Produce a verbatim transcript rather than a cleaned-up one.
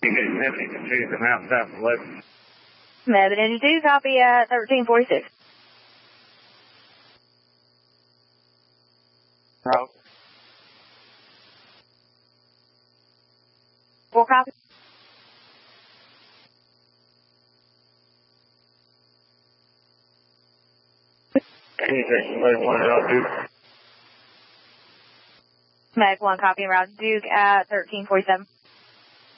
Continue to mount south eleven. Mebane Engine two, copy at thirteen forty-six. Route. Four copy. Anything, like one route Duke. Mag one, copy and route Duke at thirteen forty-seven.